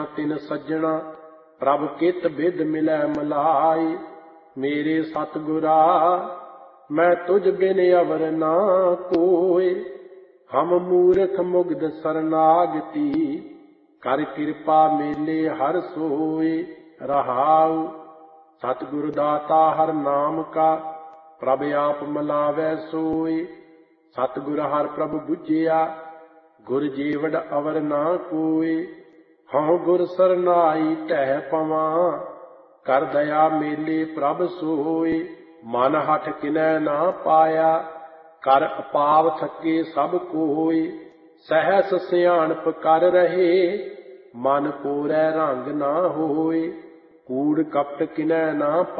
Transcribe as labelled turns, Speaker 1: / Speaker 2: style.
Speaker 1: ਤਿਨ ਸੱਜਣਾ ਪ੍ਰਭ ਕਿਤ ਬਿਦ ਮਿਲੈ ਮਲਾਈ। ਮੇਰੇ ਸਤਿਗੁਰਾ ਮੈਂ ਤੁਝ ਬਿਨ ਅਵਰ ਨਾ ਕੋਇ। ਹਮ ਮੂਰਖ ਮੁਗਧ ਸਰਨਾਗਤੀ ਕਰ ਕਿਰਪਾ ਮੇਲੇ ਹਰ ਸੋਇ। ਰਹਾਉ ਸਤਿਗੁਰ ਦਾਤਾ ਹਰ ਨਾਮ ਕਾ ਪ੍ਰਭ ਆਪ ਮਿਲਾਵੈ ਸੋਇ। ਸਤਿਗੁਰ ਹਰ ਪ੍ਰਭ ਬੁਝਿਆ ਗੁਰ ਜੀਵੜ ਅਵਰ ਨਾ ਕੋਇ। ਹਉ ਗੁਰ ਸਰਨਾਈ ਢਹਿ ਪਵਾਂ ਕਰ ਦਇਆ ਮੇਲੇ ਪ੍ਰਭ ਸੋਇ। ਮਨ ਹਠ ਕਿਨੈ ਨਾ ਪਾਇਆ ਕਰ ਅਪਾਵ ਥਕੇ ਸਭ ਕੋਇ। ਸਹਿਸ ਸਿਆਣਪ ਕਰ ਰਹੇ ਮਨ ਕੋਰੈ ਰੰਗ ਨਾ ਹੋਇ। ਕੂੜ ਕਪਟ ਕਿਨੈ ਨਾ